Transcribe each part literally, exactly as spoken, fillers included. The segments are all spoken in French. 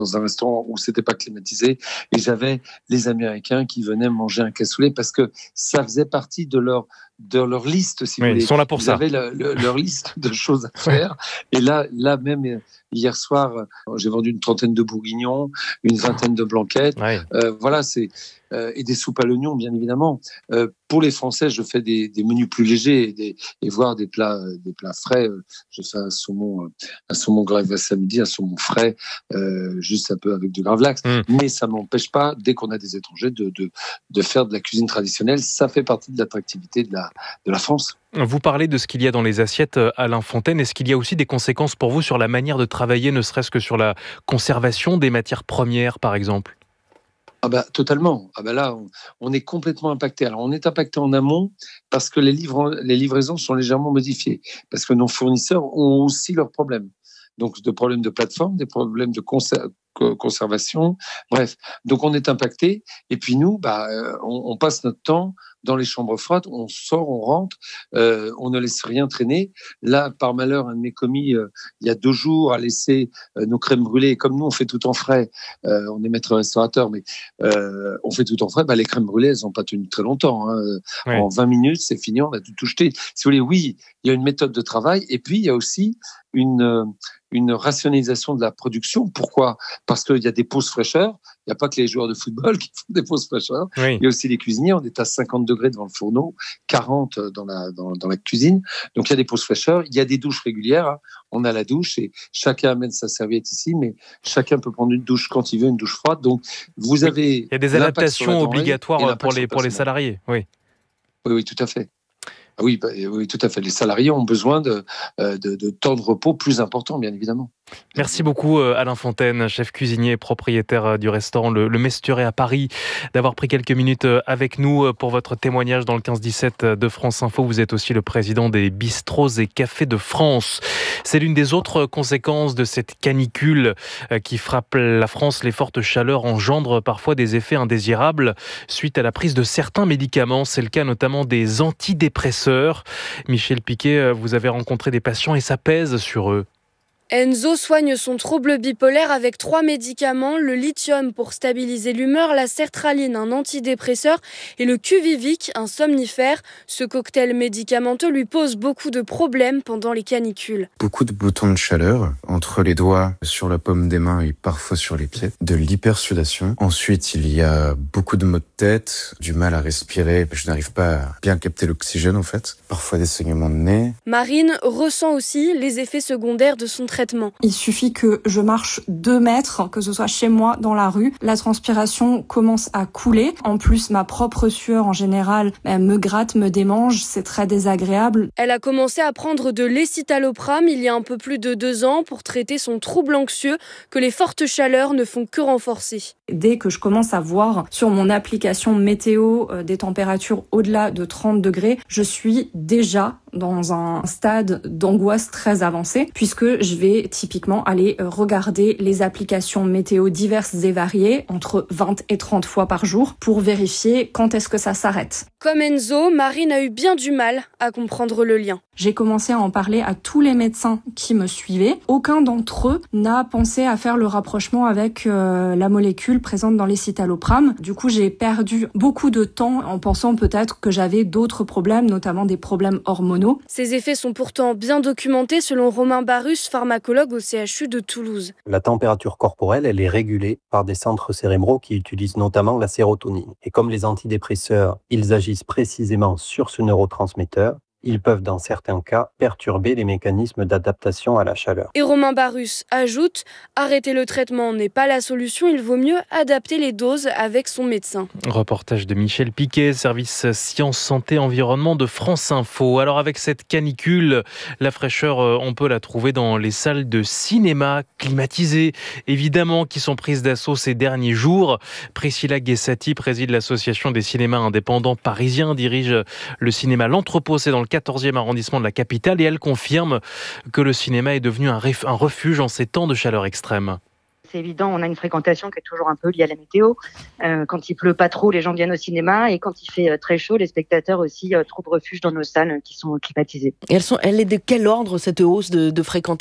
dans un restaurant où c'était pas climatisé, et j'avais les Américains qui venaient manger un cassoulet parce que ça faisait partie de leur de leur liste, si oui, vous voulez. Ils sont là pour Ils ça. avaient le, le, leur liste de choses à faire. Et là, là même hier soir, j'ai vendu une trentaine de bourguignons, une vingtaine de blanquettes. Ouais. Euh, voilà, c'est euh, et des soupes à l'oignon, bien évidemment. Euh, pour les Français, je fais des, des menus plus légers et, des, et voire des plats, des plats frais. Je fais un saumon, un saumon grave samedi, un saumon frais, euh, juste un peu avec du gravlax. Mm. Mais ça m'empêche pas, dès qu'on a des étrangers, de, de, de faire de la cuisine traditionnelle. Ça fait partie de l'attractivité de la, de la France. Vous parlez de ce qu'il y a dans les assiettes, Alain Fontaine. Est-ce qu'il y a aussi des conséquences pour vous sur la manière de travailler, ne serait-ce que sur la conservation des matières premières, par exemple ? Ah bah, totalement. Ah bah là, on, on est complètement impacté. Alors, on est impacté en amont parce que les, livres, les livraisons sont légèrement modifiées, parce que nos fournisseurs ont aussi leurs problèmes. Donc, de problèmes de plateforme, des problèmes de conser- conservation, bref. Donc, on est impacté. Et puis, nous, bah, on, on passe notre temps dans les chambres froides, on sort, on rentre, euh, on ne laisse rien traîner. Là, par malheur, un de mes commis, euh, il y a deux jours, a laissé euh, nos crèmes brûlées. Comme nous, on fait tout en frais. Euh, on est maître restaurateur, mais euh, on fait tout en frais. Bah, les crèmes brûlées, elles n'ont pas tenu très longtemps. Hein. Oui. En vingt minutes, c'est fini, on a tout, tout jeté. Si vous voulez, oui, il y a une méthode de travail. Et puis, il y a aussi une... Euh, une rationalisation de la production. Pourquoi ? Parce qu'il y a des pauses fraîcheurs. Il n'y a pas que les joueurs de football qui font des pauses fraîcheurs. Oui. Il y a aussi les cuisiniers. On est à cinquante degrés devant le fourneau, quarante dans la, dans, dans la cuisine. Donc, il y a des pauses fraîcheurs. Il y a des douches régulières. Hein. On a la douche et chacun amène sa serviette ici, mais chacun peut prendre une douche quand il veut, une douche froide. Donc, vous avez... Oui. Il y a des adaptations obligatoires pour les, pour les salariés. Oui. Oui, oui, tout à fait. Oui, bah, oui, tout à fait. Les salariés ont besoin de, de, de temps de repos plus important, bien évidemment. Merci beaucoup Alain Fontaine, chef cuisinier et propriétaire du restaurant Le, Le Mesturet à Paris, d'avoir pris quelques minutes avec nous pour votre témoignage dans le quinze dix-sept de France Info. Vous êtes aussi le président des bistrots et cafés de France. C'est l'une des autres conséquences de cette canicule qui frappe la France. Les fortes chaleurs engendrent parfois des effets indésirables suite à la prise de certains médicaments. C'est le cas notamment des antidépresseurs. Michel Piquet, vous avez rencontré des patients et ça pèse sur eux. Enzo soigne son trouble bipolaire avec trois médicaments, le lithium pour stabiliser l'humeur, la sertraline, un antidépresseur et le Quviviq, un somnifère. Ce cocktail médicamenteux lui pose beaucoup de problèmes pendant les canicules. Beaucoup de boutons de chaleur entre les doigts, sur la paume des mains et parfois sur les pieds, de l'hypersudation. Ensuite, il y a beaucoup de maux de tête, du mal à respirer, je n'arrive pas à bien capter l'oxygène en fait, parfois des saignements de nez. Marine ressent aussi les effets secondaires de son traitement. Il suffit que je marche deux mètres, que ce soit chez moi, dans la rue. La transpiration commence à couler. En plus, ma propre sueur, en général, elle me gratte, me démange. C'est très désagréable. Elle a commencé à prendre de l'escitalopram il y a un peu plus de deux ans pour traiter son trouble anxieux que les fortes chaleurs ne font que renforcer. Dès que je commence à voir sur mon application météo euh, des températures au-delà de trente degrés, je suis déjà dans un stade d'angoisse très avancé puisque je vais typiquement aller regarder les applications météo diverses et variées entre vingt et trente fois par jour pour vérifier quand est-ce que ça s'arrête. Comme Enzo, Marine a eu bien du mal à comprendre le lien. J'ai commencé à en parler à tous les médecins qui me suivaient. Aucun d'entre eux n'a pensé à faire le rapprochement avec euh, la molécule présente dans les citalopram. Du coup, j'ai perdu beaucoup de temps en pensant peut-être que j'avais d'autres problèmes, notamment des problèmes hormonaux. Ces effets sont pourtant bien documentés selon Romain Barus, pharmacologue au C H U de Toulouse. La température corporelle, elle est régulée par des centres cérébraux qui utilisent notamment la sérotonine. Et comme les antidépresseurs, ils agissent précisément sur ce neurotransmetteur, ils peuvent dans certains cas perturber les mécanismes d'adaptation à la chaleur. Et Romain Barus ajoute, arrêter le traitement n'est pas la solution, il vaut mieux adapter les doses avec son médecin. Reportage de Michel Piquet, service Sciences, Santé, Environnement de France Info. Alors avec cette canicule, la fraîcheur, on peut la trouver dans les salles de cinéma climatisées, évidemment, qui sont prises d'assaut ces derniers jours. Priscilla Guessati préside l'association des cinémas indépendants parisiens, dirige le cinéma L'Entrepôt, c'est dans le quatorzième arrondissement de la capitale, et elle confirme que le cinéma est devenu un refuge en ces temps de chaleur extrême. C'est évident, on a une fréquentation qui est toujours un peu liée à la météo. Euh, quand il pleut pas trop, les gens viennent au cinéma, et quand il fait très chaud, les spectateurs aussi euh, trouvent refuge dans nos salles qui sont climatisées. Et elles sont, elle est de quel ordre, cette hausse de, de fréquentation ?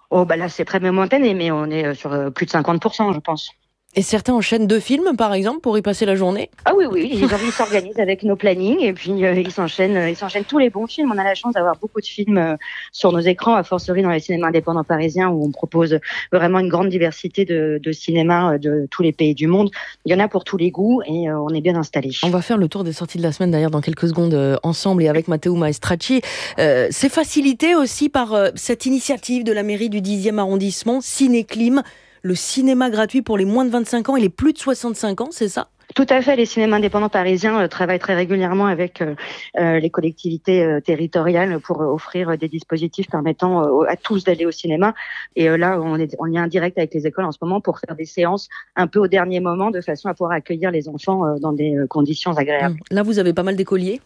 Oh, bah là, c'est très momentané, mais on est sur euh, plus de cinquante pour cent, je pense. Et certains enchaînent deux films, par exemple, pour y passer la journée? Ah oui, oui, ils, ils s'organisent avec nos plannings et puis euh, ils s'enchaînent, euh, ils s'enchaînent tous les bons films. On a la chance d'avoir beaucoup de films euh, sur nos écrans, à fortiori dans les cinémas indépendants parisiens où on propose vraiment une grande diversité de, de cinémas euh, de tous les pays du monde. Il y en a pour tous les goûts et euh, on est bien installés. On va faire le tour des sorties de la semaine d'ailleurs dans quelques secondes euh, ensemble et avec Matteo Maestracci. Euh, c'est facilité aussi par euh, cette initiative de la mairie du dixième arrondissement, Cinéclim. Le cinéma gratuit pour les moins de vingt-cinq ans et les plus de soixante-cinq ans, c'est ça? Tout à fait. Les cinémas indépendants parisiens euh, travaillent très régulièrement avec euh, euh, les collectivités euh, territoriales pour euh, offrir des dispositifs permettant euh, à tous d'aller au cinéma. Et euh, là, on est en lien direct avec les écoles en ce moment pour faire des séances un peu au dernier moment de façon à pouvoir accueillir les enfants euh, dans des euh, conditions agréables. Là, vous avez pas mal d'écoliers?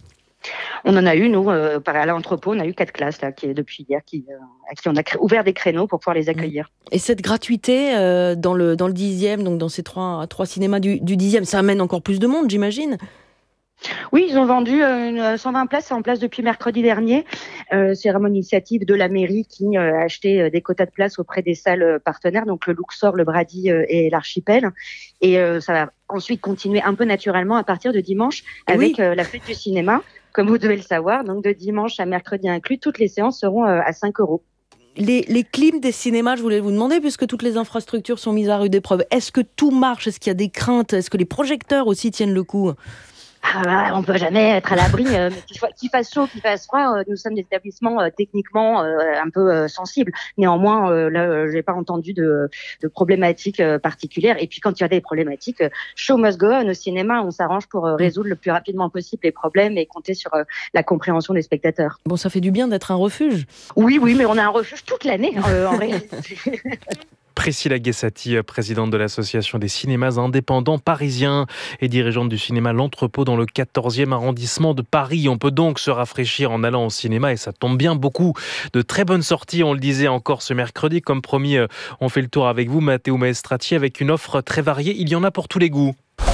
On en a eu, nous, euh, à l'entrepôt, on a eu quatre classes là, qui, depuis hier, qui, euh, à qui on a cré- ouvert des créneaux pour pouvoir les accueillir. Et cette gratuité euh, dans le dans le dixième, donc dans ces trois trois cinémas du, du dixième, ça amène encore plus de monde, j'imagine. Oui, ils ont vendu euh, une, cent vingt places, c'est en place depuis mercredi dernier. Euh, c'est vraiment une initiative de la mairie qui euh, a acheté euh, des quotas de places auprès des salles euh, partenaires, donc le Luxor, le Brady euh, et l'Archipel. Et euh, ça va ensuite continuer un peu naturellement à partir de dimanche avec oui. euh, la fête du cinéma. Comme vous devez le savoir, donc de dimanche à mercredi inclus, toutes les séances seront euh, à cinq euros. Les, les clims des cinémas, je voulais vous demander, puisque toutes les infrastructures sont mises à rude épreuve, est-ce que tout marche? Est-ce qu'il y a des craintes? Est-ce que les projecteurs aussi tiennent le coup? Ah, on peut jamais être à l'abri, euh, mais qu'il, qu'il fasse chaud, qu'il fasse froid, euh, nous sommes des établissements euh, techniquement euh, un peu euh, sensibles. Néanmoins, euh, là, euh, j'ai pas entendu de, de problématiques euh, particulières. Et puis, quand il y a des problématiques, euh, show must go on au cinéma, on s'arrange pour euh, résoudre le plus rapidement possible les problèmes et compter sur euh, la compréhension des spectateurs. Bon, ça fait du bien d'être un refuge. Oui, oui, mais on a un refuge toute l'année, euh, en réalité. Priscilla Guessati, présidente de l'Association des cinémas indépendants parisiens et dirigeante du cinéma L'Entrepôt dans le quatorzième arrondissement de Paris. On peut donc se rafraîchir en allant au cinéma et ça tombe bien, beaucoup de très bonnes sorties, on le disait encore ce mercredi. Comme promis, on fait le tour avec vous, Matteo Maestracci, avec une offre très variée. Il y en a pour tous les goûts.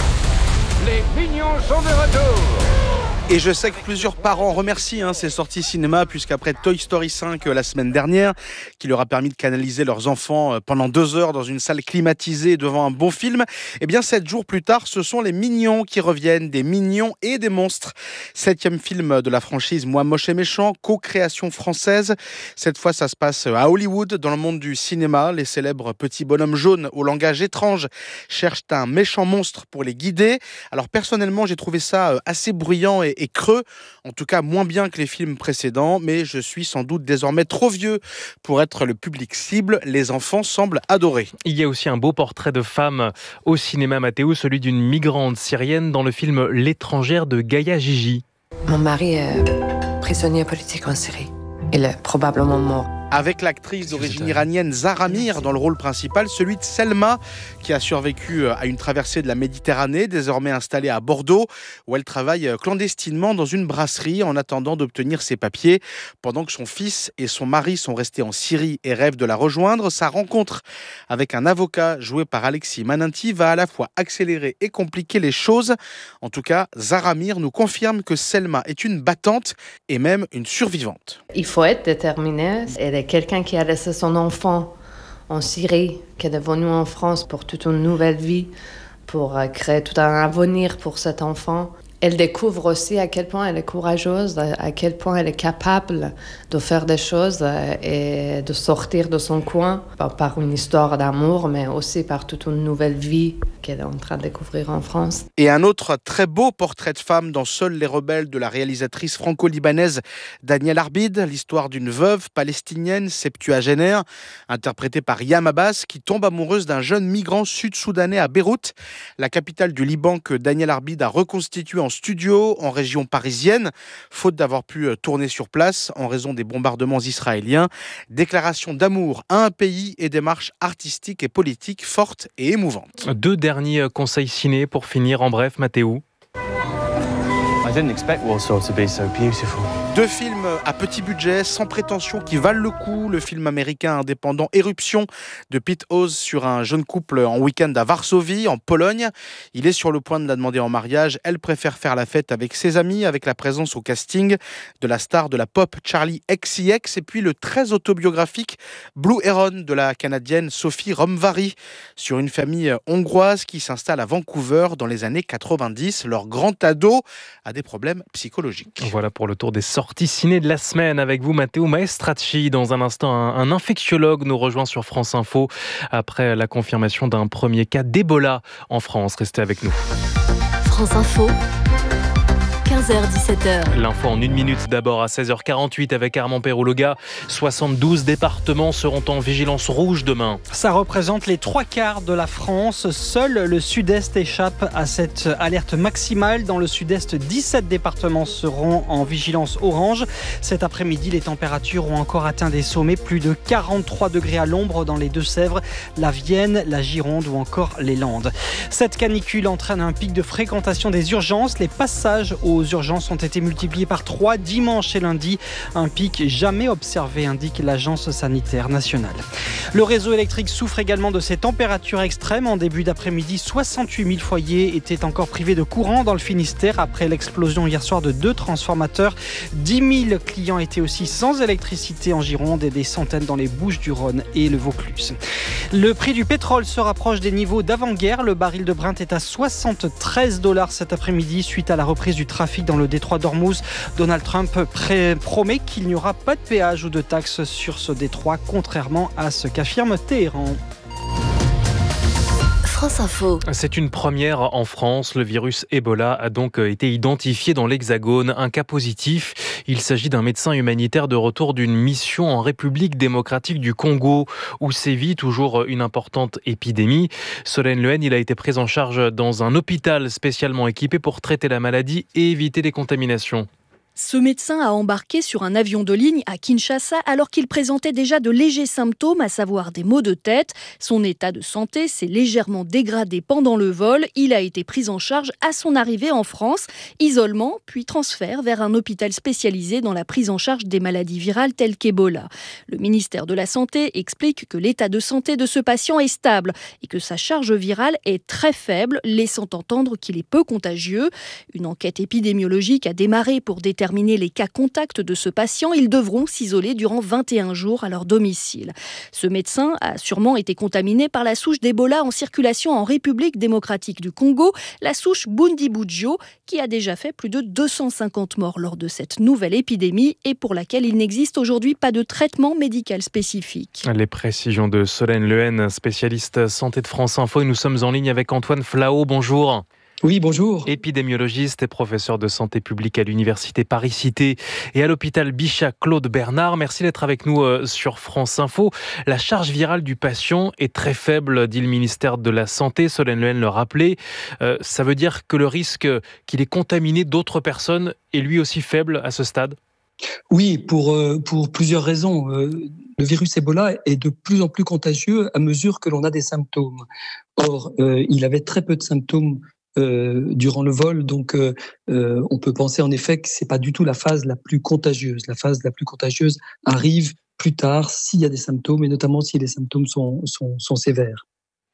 Les mignons sont de retour. Et je sais que plusieurs parents remercient hein, ces sorties cinéma, puisqu'après Toy Story cinq euh, la semaine dernière, qui leur a permis de canaliser leurs enfants euh, pendant deux heures dans une salle climatisée devant un bon film, eh bien sept jours plus tard, ce sont les Mignons qui reviennent, des mignons et des monstres. Septième film de la franchise Moi Moche et Méchant, co-création française. Cette fois, ça se passe à Hollywood, dans le monde du cinéma. Les célèbres petits bonhommes jaunes au langage étrange cherchent un méchant monstre pour les guider. Alors personnellement, j'ai trouvé ça assez bruyant et et creux, en tout cas moins bien que les films précédents, mais je suis sans doute désormais trop vieux pour être le public cible. Les enfants semblent adorer. Il y a aussi un beau portrait de femme au cinéma, Mathéo, celui d'une migrante syrienne dans le film L'étrangère de Gaïa Gigi. Mon mari est prisonnier politique en Syrie. Il est probablement mort. Avec l'actrice d'origine iranienne Zahra Mir dans le rôle principal, celui de Selma, qui a survécu à une traversée de la Méditerranée, désormais installée à Bordeaux, où elle travaille clandestinement dans une brasserie en attendant d'obtenir ses papiers. Pendant que son fils et son mari sont restés en Syrie et rêvent de la rejoindre, sa rencontre avec un avocat joué par Alexis Maninti va à la fois accélérer et compliquer les choses. En tout cas, Zahra Mir nous confirme que Selma est une battante et même une survivante. Il faut être déterminé. Elle est quelqu'un qui a laissé son enfant en Syrie, qui est venu en France pour toute une nouvelle vie, pour créer tout un avenir pour cet enfant. Elle découvre aussi à quel point elle est courageuse, à quel point elle est capable de faire des choses et de sortir de son coin par une histoire d'amour, mais aussi par toute une nouvelle vie qu'elle est en train de découvrir en France. Et un autre très beau portrait de femme dans Seuls les rebelles de la réalisatrice franco-libanaise Danielle Arbid, l'histoire d'une veuve palestinienne septuagénaire, interprétée par Yam Abbas, qui tombe amoureuse d'un jeune migrant sud-soudanais à Beyrouth, la capitale du Liban que Danielle Arbid a reconstituée en studio en région parisienne, faute d'avoir pu tourner sur place en raison des bombardements israéliens. Déclaration d'amour à un pays et démarche artistique et politique forte et émouvante. Deux derniers conseils ciné pour finir en bref, Mathéo. I didn't expect Warsaw to be so beautiful. Deux films à petit budget, sans prétention, qui valent le coup. Le film américain indépendant Éruption de Pete Hose sur un jeune couple en week-end à Varsovie, en Pologne. Il est sur le point de la demander en mariage. Elle préfère faire la fête avec ses amis, avec la présence au casting de la star de la pop Charli X C X et puis le très autobiographique Blue Heron de la Canadienne Sophie Romvary sur une famille hongroise qui s'installe à Vancouver dans les années quatre-vingt-dix. Leur grand ado a des problèmes psychologiques. Voilà pour le tour des sorties ciné de la semaine avec vous, Matteo Maestracci. Dans un instant, un, un infectiologue nous rejoint sur France Info après la confirmation d'un premier cas d'Ebola en France. Restez avec nous. France Info. quinze heures dix-sept heures. L'info en une minute d'abord à seize heures quarante-huit avec Armand Perrouloga. soixante-douze départements seront en vigilance rouge demain. Ça représente les trois quarts de la France. Seul le sud-est échappe à cette alerte maximale. Dans le sud-est, dix-sept départements seront en vigilance orange. Cet après-midi, les températures ont encore atteint des sommets. Plus de quarante-trois degrés à l'ombre dans les Deux-Sèvres, la Vienne, la Gironde ou encore les Landes. Cette canicule entraîne un pic de fréquentation des urgences. Les passages aux Les urgences ont été multipliées par trois dimanche et lundi. Un pic jamais observé, indique l'Agence sanitaire nationale. Le réseau électrique souffre également de ces températures extrêmes. En début d'après-midi, soixante-huit mille foyers étaient encore privés de courant dans le Finistère après l'explosion hier soir de deux transformateurs. dix mille clients étaient aussi sans électricité en Gironde et des centaines dans les Bouches-du-Rhône et le Vaucluse. Le prix du pétrole se rapproche des niveaux d'avant-guerre. Le baril de Brent est à soixante-treize dollars cet après-midi suite à la reprise du trafic dans le détroit d'Ormuz. Donald Trump pré- promet qu'il n'y aura pas de péage ou de taxes sur ce détroit, contrairement à ce qu'affirme Téhéran. France Info. C'est une première en France. Le virus Ebola a donc été identifié dans l'Hexagone. Un cas positif. Il s'agit d'un médecin humanitaire de retour d'une mission en République démocratique du Congo, où sévit toujours une importante épidémie. Solène Lehen, il a été pris en charge dans un hôpital spécialement équipé pour traiter la maladie et éviter les contaminations. Ce médecin a embarqué sur un avion de ligne à Kinshasa alors qu'il présentait déjà de légers symptômes, à savoir des maux de tête. Son état de santé s'est légèrement dégradé pendant le vol. Il a été pris en charge à son arrivée en France. Isolement, puis transfert vers un hôpital spécialisé dans la prise en charge des maladies virales telles qu'Ebola. Le ministère de la Santé explique que l'état de santé de ce patient est stable et que sa charge virale est très faible, laissant entendre qu'il est peu contagieux. Une enquête épidémiologique a démarré pour déterminer Terminer les cas contacts de ce patient. Ils devront s'isoler durant vingt et un jours à leur domicile. Ce médecin a sûrement été contaminé par la souche d'Ebola en circulation en République démocratique du Congo, la souche Bundibugyo, qui a déjà fait plus de deux cent cinquante morts lors de cette nouvelle épidémie et pour laquelle il n'existe aujourd'hui pas de traitement médical spécifique. Les précisions de Solène Lehen, spécialiste santé de France Info. Et nous sommes en ligne avec Antoine Flao. Bonjour. Oui, bonjour. Épidémiologiste et professeur de santé publique à l'université Paris-Cité et à l'hôpital Bichat Claude Bernard. Merci d'être avec nous sur France Info. La charge virale du patient est très faible, dit le ministère de la Santé. Solène Lehen le rappelait. Euh, ça veut dire que le risque qu'il ait contaminé d'autres personnes est lui aussi faible à ce stade ? Oui, pour, pour plusieurs raisons. Le virus Ebola est de plus en plus contagieux à mesure que l'on a des symptômes. Or, euh, il avait très peu de symptômes Euh, durant le vol, donc euh, euh, on peut penser en effet que c'est pas du tout la phase la plus contagieuse. La phase la plus contagieuse arrive plus tard s'il y a des symptômes et notamment si les symptômes sont, sont, sont sévères.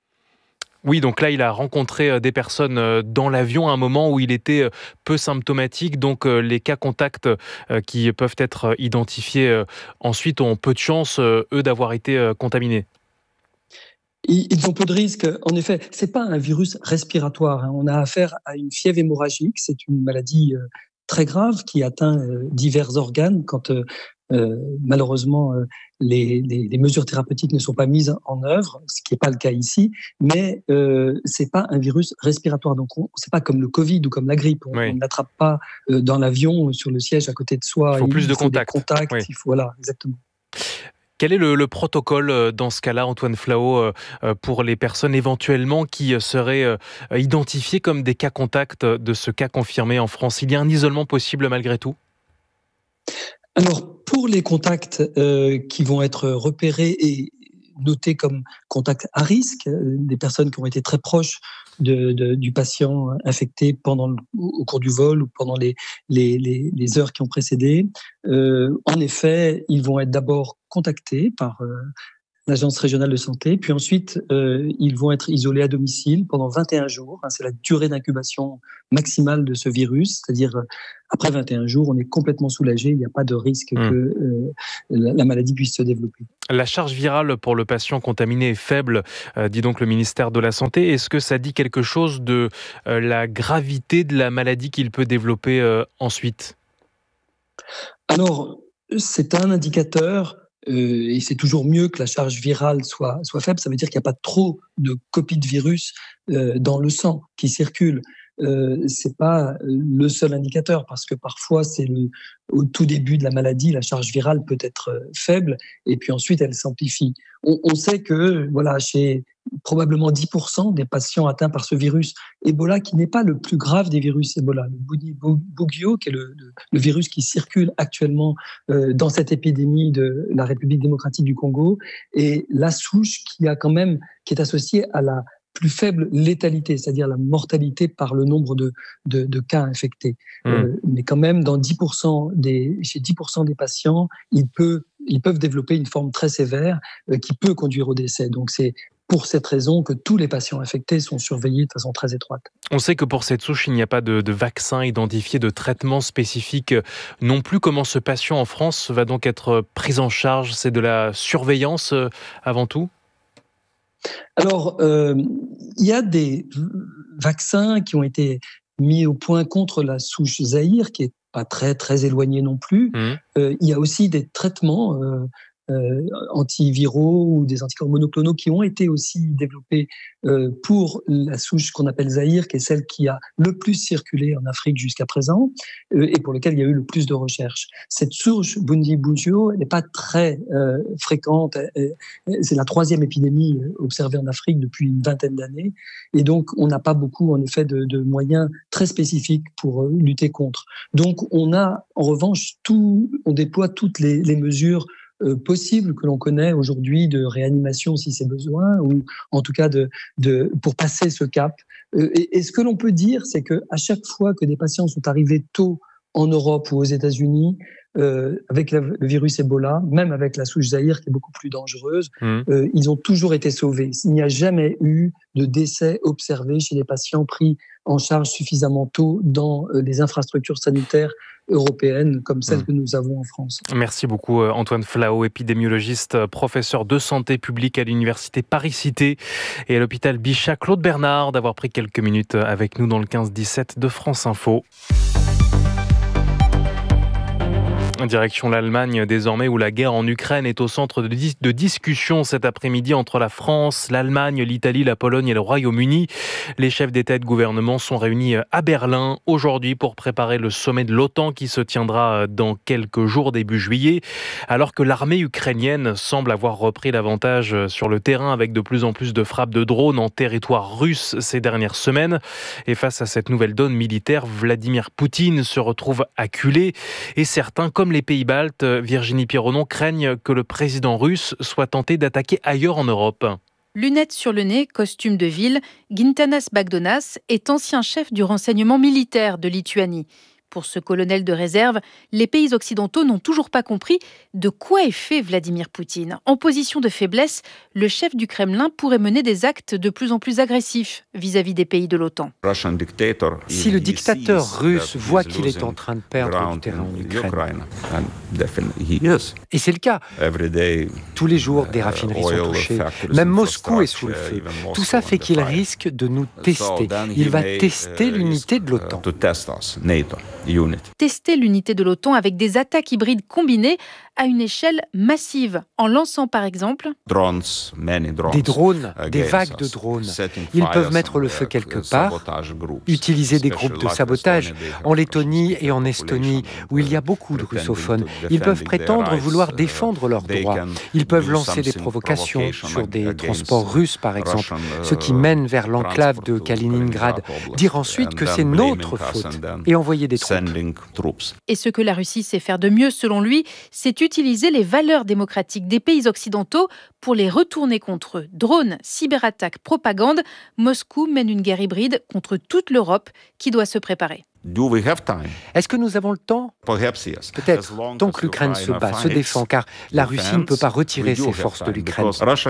Oui, donc là, il a rencontré des personnes dans l'avion à un moment où il était peu symptomatique. Donc, les cas contacts qui peuvent être identifiés ensuite ont peu de chance, eux, d'avoir été contaminés. Ils ont peu de risques. En effet, c'est pas un virus respiratoire. On a affaire à une fièvre hémorragique. C'est une maladie très grave qui atteint divers organes quand euh, malheureusement les, les, les mesures thérapeutiques ne sont pas mises en œuvre, ce qui n'est pas le cas ici. Mais euh, c'est pas un virus respiratoire. Donc on, c'est pas comme le Covid ou comme la grippe. On, oui. on n'attrape pas euh, dans l'avion sur le siège à côté de soi. Il faut il plus il de faut contacts. Des contacts. Oui. Il faut, voilà, exactement. Quel est le, le protocole dans ce cas-là, Antoine Flao, pour les personnes éventuellement qui seraient identifiées comme des cas contacts de ce cas confirmé en France ? Il y a un isolement possible malgré tout ? Alors, pour les contacts euh, qui vont être repérés et notés comme contact à risque, des personnes qui ont été très proches de, de, du patient infecté pendant le, au cours du vol ou pendant les, les, les, les heures qui ont précédé. Euh, en effet, ils vont être d'abord contactés par euh, l'Agence régionale de santé, puis ensuite, euh, ils vont être isolés à domicile pendant vingt et un jours. Hein, c'est la durée d'incubation maximale de ce virus, c'est-à-dire euh, après vingt et un jours, on est complètement soulagé, il n'y a pas de risque mmh. que euh, la, la maladie puisse se développer. La charge virale pour le patient contaminé est faible, euh, dit donc le ministère de la Santé. Est-ce que ça dit quelque chose de euh, la gravité de la maladie qu'il peut développer euh, ensuite ? Alors, c'est un indicateur. Euh, et c'est toujours mieux que la charge virale soit, soit faible. Ça veut dire qu'il n'y a pas trop de copies de virus euh, dans le sang qui circulent. Euh, c'est pas le seul indicateur parce que parfois c'est le, au tout début de la maladie, la charge virale peut être faible et puis ensuite elle s'amplifie. On, on sait que voilà, chez probablement dix pour cent des patients atteints par ce virus Ebola, qui n'est pas le plus grave des virus Ebola, le Bundibugyo, qui est le, le, le virus qui circule actuellement euh, dans cette épidémie de la République démocratique du Congo, et la souche qui a quand même qui est associée à la plus faible létalité, c'est-à-dire la mortalité par le nombre de, de, de cas infectés. Mmh. Euh, mais quand même, dans dix pour cent des, chez dix pour cent des patients, il peut, ils peuvent développer une forme très sévère euh, qui peut conduire au décès. Donc c'est pour cette raison que tous les patients infectés sont surveillés de façon très étroite. On sait que pour cette souche, il n'y a pas de, de vaccin identifié, de traitement spécifique non plus. Comment ce patient en France va donc être pris en charge ? C'est de la surveillance euh, avant tout ? Alors, euh, il y a des vaccins qui ont été mis au point contre la souche Zaïre, qui est pas très très éloignée non plus. Mmh. Euh, il y a aussi des traitements euh, euh, antiviraux ou des anticorps monoclonaux qui ont été aussi développés euh, pour la souche qu'on appelle Zaïre, qui est celle qui a le plus circulé en Afrique jusqu'à présent euh, et pour lequel il y a eu le plus de recherches. Cette souche Bundibugyo, elle n'est pas très euh, fréquente. Elle, c'est la troisième épidémie observée en Afrique depuis une vingtaine d'années et donc on n'a pas beaucoup en effet de, de moyens très spécifiques pour euh, lutter contre. Donc on a en revanche tout, on déploie toutes les, les mesures Euh, possible que l'on connaît aujourd'hui de réanimation si c'est besoin, ou en tout cas de, de, pour passer ce cap. Euh, et, et ce que l'on peut dire, c'est qu'à chaque fois que des patients sont arrivés tôt en Europe ou aux États-Unis, euh, avec la, le virus Ebola, même avec la souche Zaïre qui est beaucoup plus dangereuse, mmh. euh, ils ont toujours été sauvés. Il n'y a jamais eu de décès observé chez les patients pris en charge suffisamment tôt dans euh, les infrastructures sanitaires européennes comme celles mmh. que nous avons en France. Merci beaucoup Antoine Flao, épidémiologiste, professeur de santé publique à l'université Paris-Cité et à l'hôpital Bichat. Claude Bernard d'avoir pris quelques minutes avec nous dans le quinze dix-sept de France Info. Direction l'Allemagne désormais, où la guerre en Ukraine est au centre de, dis- de discussion cet après-midi entre la France, l'Allemagne, l'Italie, la Pologne et le Royaume-Uni. Les chefs d'État et de gouvernement sont réunis à Berlin aujourd'hui pour préparer le sommet de l'OTAN qui se tiendra dans quelques jours, début juillet, alors que l'armée ukrainienne semble avoir repris l'avantage sur le terrain avec de plus en plus de frappes de drones en territoire russe ces dernières semaines. Et face à cette nouvelle donne militaire, Vladimir Poutine se retrouve acculé et certains, comme les pays baltes, Virginie Pironon, craignent que le président russe soit tenté d'attaquer ailleurs en Europe. Lunettes sur le nez, costume de ville, Gintanas Bagdonas est ancien chef du renseignement militaire de Lituanie. Pour ce colonel de réserve, les pays occidentaux n'ont toujours pas compris de quoi est fait Vladimir Poutine. En position de faiblesse, le chef du Kremlin pourrait mener des actes de plus en plus agressifs vis-à-vis des pays de l'OTAN. Si le dictateur russe voit qu'il est en train de perdre du terrain en Ukraine, et c'est le cas, tous les jours des raffineries sont touchées, même Moscou est sous le feu. Tout ça fait qu'il risque de nous tester. Il va tester l'unité de l'OTAN. Tester l'unité de l'OTAN avec des attaques hybrides combinées à une échelle massive, en lançant par exemple des drones, des vagues de drones. Ils peuvent mettre le feu quelque part, utiliser des groupes de sabotage. En Lettonie et en Estonie, où il y a beaucoup de russophones, ils peuvent prétendre vouloir défendre leurs droits. Ils peuvent lancer des provocations sur des transports russes, par exemple, ce qui mène vers l'enclave de Kaliningrad, dire ensuite que c'est notre faute et envoyer des troupes. Et ce que la Russie sait faire de mieux, selon lui, c'est d'utiliser les valeurs démocratiques des pays occidentaux pour les retourner contre eux. Drones, cyberattaques, propagande, Moscou mène une guerre hybride contre toute l'Europe qui doit se préparer. Est-ce que nous avons le temps ? Peut-être, tant que l'Ukraine se bat, se défend, car la Russie ne peut pas retirer ses forces de l'Ukraine.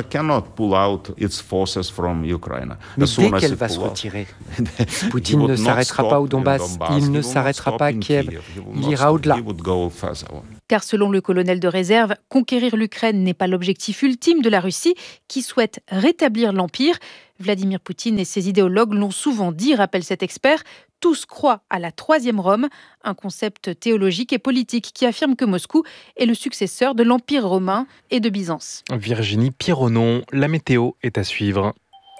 Mais dès qu'elle va se retirer, Poutine ne s'arrêtera pas au Donbass, il ne s'arrêtera pas à Kiev, il ira au-delà. Car selon le colonel de réserve, conquérir l'Ukraine n'est pas l'objectif ultime de la Russie, qui souhaite rétablir l'Empire. Vladimir Poutine et ses idéologues l'ont souvent dit, rappelle cet expert. Tous croient à la troisième Rome, un concept théologique et politique qui affirme que Moscou est le successeur de l'Empire romain et de Byzance. Virginie Pironon, la météo est à suivre.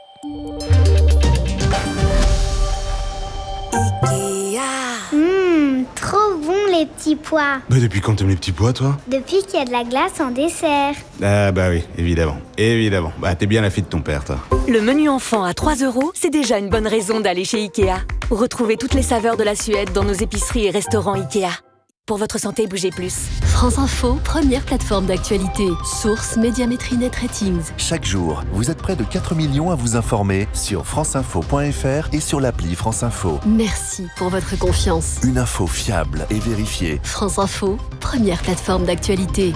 Mmh, trop bon les petits pois. Bah depuis quand t'aimes les petits pois, toi? Depuis qu'il y a de la glace en dessert. Ah bah oui, évidemment, évidemment. Bah t'es bien la fille de ton père, toi. Le menu enfant à trois euros, c'est déjà une bonne raison d'aller chez Ikea. Retrouvez toutes les saveurs de la Suède dans nos épiceries et restaurants Ikea. Pour votre santé, bougez plus. France Info, première plateforme d'actualité. Source Médiamétrie Net Ratings. Chaque jour, vous êtes près de quatre millions à vous informer sur franceinfo point f r et sur l'appli France Info. Merci pour votre confiance. Une info fiable et vérifiée. France Info, première plateforme d'actualité.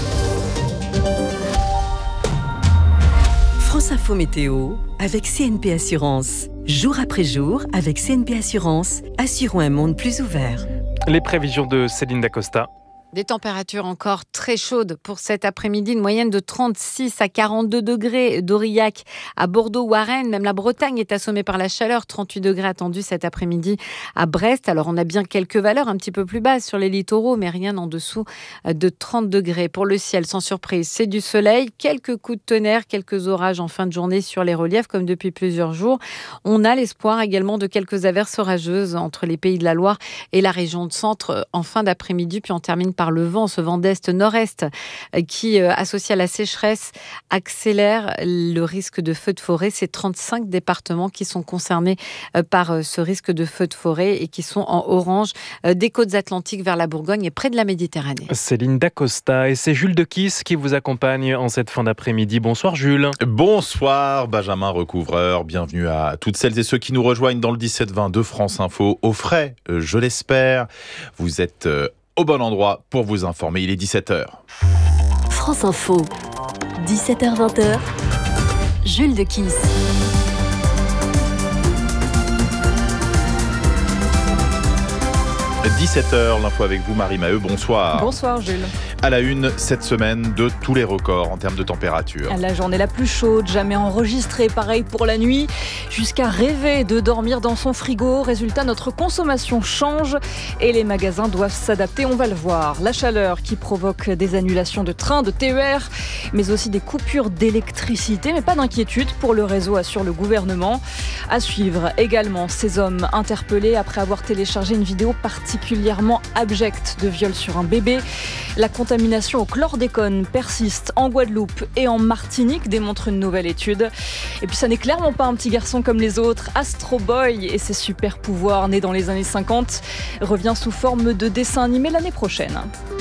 France Info Météo avec C N P Assurance. Jour après jour, avec C N P Assurance, assurons un monde plus ouvert. Les prévisions de Céline Dacosta. Des températures encore très chaudes pour cet après-midi, une moyenne de trente-six à quarante-deux degrés d'Aurillac à Bordeaux ou à Rennes. Même la Bretagne est assommée par la chaleur, trente-huit degrés attendus cet après-midi à Brest. Alors on a bien quelques valeurs un petit peu plus basses sur les littoraux, mais rien en dessous de trente degrés. Pour le ciel, sans surprise, c'est du soleil, quelques coups de tonnerre, quelques orages en fin de journée sur les reliefs comme depuis plusieurs jours. On a l'espoir également de quelques averses orageuses entre les pays de la Loire et la région de Centre en fin d'après-midi, puis on termine par le vent, ce vent d'est-nord-est qui, associé à la sécheresse, accélère le risque de feux de forêt. C'est trente-cinq départements qui sont concernés par ce risque de feux de forêt et qui sont en orange des côtes atlantiques vers la Bourgogne et près de la Méditerranée. Céline Dacosta et c'est Jules Dequis qui vous accompagne en cette fin d'après-midi. Bonsoir Jules. Bonsoir Benjamin Recouvreur. Bienvenue à toutes celles et ceux qui nous rejoignent dans le dix-sept vingt de France Info. Au frais, je l'espère. Vous êtes au bon endroit pour vous informer. Il est dix-sept heures. France Info, dix-sept heures vingt, Jules Dequis. dix-sept heures, l'info avec vous Marie Maheu, bonsoir. Bonsoir Jules. À la une, cette semaine, de tous les records en termes de température. La journée la plus chaude, jamais enregistrée, pareil pour la nuit, jusqu'à rêver de dormir dans son frigo. Résultat, notre consommation change et les magasins doivent s'adapter, on va le voir. La chaleur qui provoque des annulations de trains, de T E R, mais aussi des coupures d'électricité, mais pas d'inquiétude pour le réseau, assure le gouvernement. À suivre également ces hommes interpellés après avoir téléchargé une vidéo particulièrement abjecte de viol sur un bébé. La contamination au chlordécone persiste en Guadeloupe et en Martinique, démontre une nouvelle étude. Et puis ça n'est clairement pas un petit garçon comme les autres. Astro Boy et ses super pouvoirs nés dans les années cinquante revient sous forme de dessin animé l'année prochaine.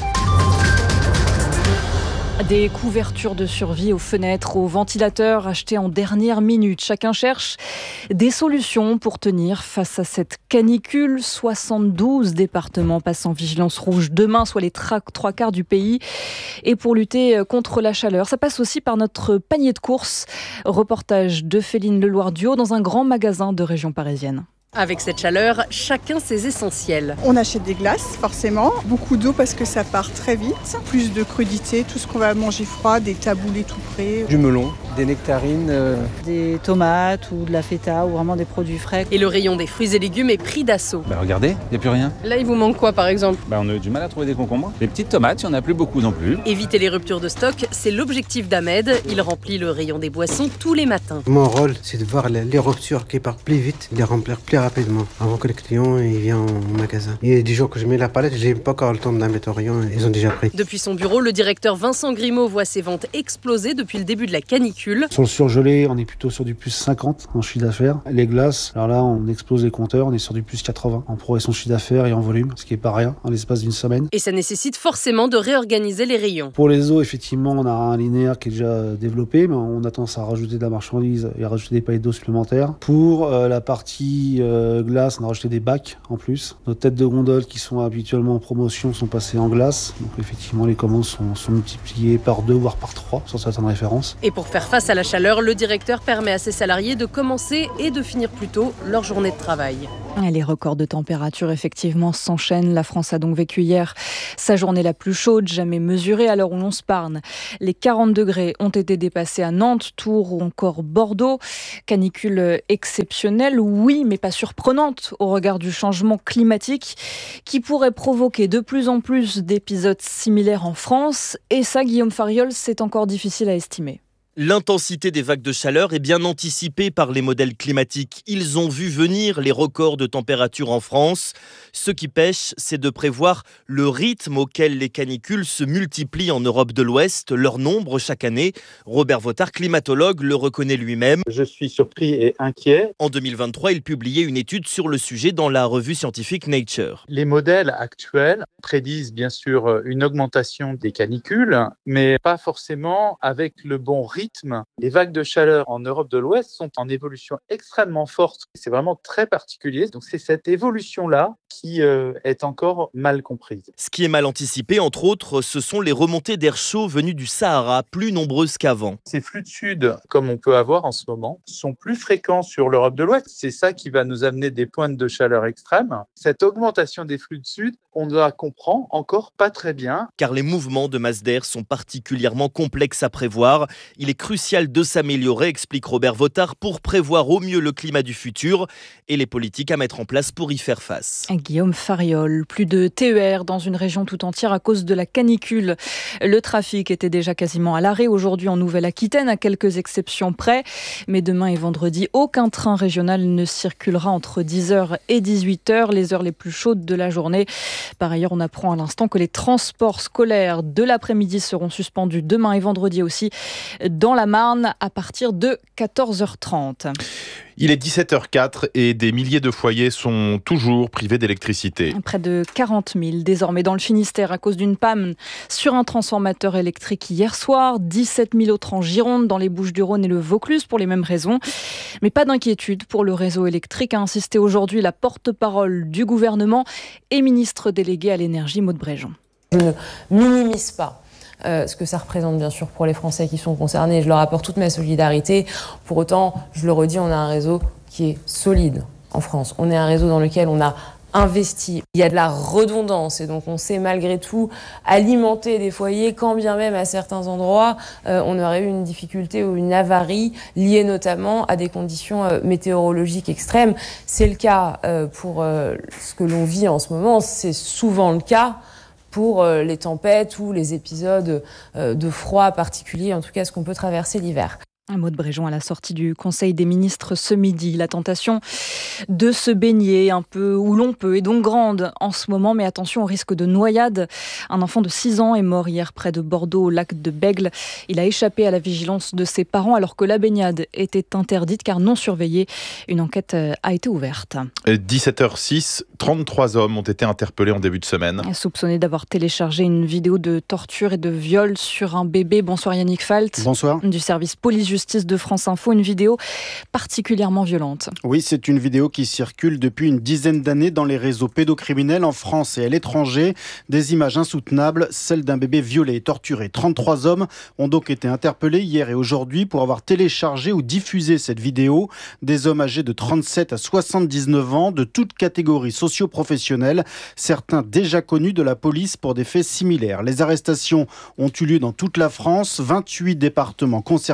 Des couvertures de survie aux fenêtres, aux ventilateurs achetés en dernière minute. Chacun cherche des solutions pour tenir face à cette canicule. soixante-douze départements passent en vigilance rouge demain, soit les tra- trois quarts du pays. Et pour lutter contre la chaleur, ça passe aussi par notre panier de courses. Reportage de Féline Leloir-Duo dans un grand magasin de région parisienne. Avec cette chaleur, chacun ses essentiels. On achète des glaces, forcément. Beaucoup d'eau parce que ça part très vite. Plus de crudité, tout ce qu'on va manger froid, des taboulés tout prêts. Du melon, des nectarines. Euh... Des tomates ou de la feta ou vraiment des produits frais. Et le rayon des fruits et légumes est pris d'assaut. Bah regardez, il n'y a plus rien. Là, il vous manque quoi par exemple ? Bah on a eu du mal à trouver des concombres. Les petites tomates, il n'y en a plus beaucoup non plus. Éviter les ruptures de stock, c'est l'objectif d'Ahmed. Il remplit le rayon des boissons tous les matins. Mon rôle, c'est de voir les ruptures qui partent plus vite, les remplir plus rapidement, avant que le client il vienne au magasin. Et du jour que je mets la palette, j'ai pas encore le temps de la mettre au rayon, ils ont déjà pris. Depuis son bureau, le directeur Vincent Grimaud voit ses ventes exploser depuis le début de la canicule. Sur le surgelé, on est plutôt sur du plus cinquante en chiffre d'affaires. Les glaces, alors là, on explose les compteurs, on est sur du plus quatre-vingts en progression de chiffre d'affaires et en volume, ce qui est pas rien en l'espace d'une semaine. Et ça nécessite forcément de réorganiser les rayons. Pour les eaux, effectivement, on a un linéaire qui est déjà développé, mais on a tendance à rajouter de la marchandise et à rajouter des palettes d'eau supplémentaires. Pour euh, la partie euh, glace, on a rajouté des bacs en plus. Nos têtes de gondole qui sont habituellement en promotion sont passées en glace. Donc effectivement, les commandes sont, sont multipliées par deux, voire par trois sur certaines références. Et pour faire face à la chaleur, le directeur permet à ses salariés de commencer et de finir plus tôt leur journée de travail. Les records de température effectivement s'enchaînent. La France a donc vécu hier sa journée la plus chaude jamais mesurée à l'heure où l'on se parle. Les quarante degrés ont été dépassés à Nantes, Tours ou encore Bordeaux. Canicule exceptionnelle, oui, mais pas surprenante au regard du changement climatique qui pourrait provoquer de plus en plus d'épisodes similaires en France. Et ça, Guillaume Fariol, c'est encore difficile à estimer. L'intensité des vagues de chaleur est bien anticipée par les modèles climatiques. Ils ont vu venir les records de température en France. Ce qui pêche, c'est de prévoir le rythme auquel les canicules se multiplient en Europe de l'Ouest, leur nombre chaque année. Robert Votard, climatologue, le reconnaît lui-même. Je suis surpris et inquiet. En deux mille vingt-trois, il publiait une étude sur le sujet dans la revue scientifique Nature. Les modèles actuels prédisent bien sûr une augmentation des canicules, mais pas forcément avec le bon rythme. Les vagues de chaleur en Europe de l'Ouest sont en évolution extrêmement forte. C'est vraiment très particulier. Donc c'est cette évolution-là qui euh, est encore mal comprise. Ce qui est mal anticipé, entre autres, ce sont les remontées d'air chaud venues du Sahara, plus nombreuses qu'avant. Ces flux de sud, comme on peut avoir en ce moment, sont plus fréquents sur l'Europe de l'Ouest. C'est ça qui va nous amener des pointes de chaleur extrêmes. Cette augmentation des flux de sud, on ne la comprend encore pas très bien. Car les mouvements de masse d'air sont particulièrement complexes à prévoir. Il est crucial de s'améliorer, explique Robert Votard, pour prévoir au mieux le climat du futur et les politiques à mettre en place pour y faire face. Guillaume Fariol, plus de T E R dans une région tout entière à cause de la canicule. Le trafic était déjà quasiment à l'arrêt aujourd'hui en Nouvelle-Aquitaine, à quelques exceptions près. Mais demain et vendredi, aucun train régional ne circulera entre dix heures et dix-huit heures, les heures les plus chaudes de la journée. Par ailleurs, on apprend à l'instant que les transports scolaires de l'après-midi seront suspendus demain et vendredi aussi dans la Marne à partir de quatorze heures trente. Il est dix-sept heures quatre et des milliers de foyers sont toujours privés d'électricité. Près de quarante mille désormais dans le Finistère à cause d'une panne sur un transformateur électrique hier soir. dix-sept mille autres en Gironde, dans les Bouches-du-Rhône et le Vaucluse pour les mêmes raisons. Mais pas d'inquiétude pour le réseau électrique, a insisté aujourd'hui la porte-parole du gouvernement et ministre délégué à l'énergie, Maud Bréjon. Je ne minimise pas Euh, ce que ça représente bien sûr pour les Français qui sont concernés. Je leur apporte toute ma solidarité. Pour autant, je le redis, on a un réseau qui est solide en France. On est un réseau dans lequel on a investi. Il y a de la redondance et donc on sait malgré tout alimenter des foyers quand bien même à certains endroits euh, on aurait eu une difficulté ou une avarie liée notamment à des conditions euh, météorologiques extrêmes. C'est le cas euh, pour euh, ce que l'on vit en ce moment. C'est souvent le cas pour les tempêtes ou les épisodes de froid particuliers, en tout cas ce qu'on peut traverser l'hiver. Maud Bréjon à la sortie du Conseil des ministres ce midi. La tentation de se baigner un peu où l'on peut est donc grande en ce moment, mais attention au risque de noyade. Un enfant de six ans est mort hier près de Bordeaux au lac de Bègle. Il a échappé à la vigilance de ses parents alors que la baignade était interdite car non surveillée. Une enquête a été ouverte. dix-sept heures six, trente-trois hommes ont été interpellés en début de semaine. Soupçonnés d'avoir téléchargé une vidéo de torture et de viol sur un bébé. Bonsoir Yannick Falt. Bonsoir. Du service police Justice de France Info, une vidéo particulièrement violente. Oui, c'est une vidéo qui circule depuis une dizaine d'années dans les réseaux pédocriminels en France et à l'étranger. Des images insoutenables, celles d'un bébé violé et torturé. trente-trois hommes ont donc été interpellés hier et aujourd'hui pour avoir téléchargé ou diffusé cette vidéo. Des hommes âgés de trente-sept à soixante-dix-neuf ans, de toutes catégories socio-professionnelles, certains déjà connus de la police pour des faits similaires. Les arrestations ont eu lieu dans toute la France, vingt-huit départements concernés au total.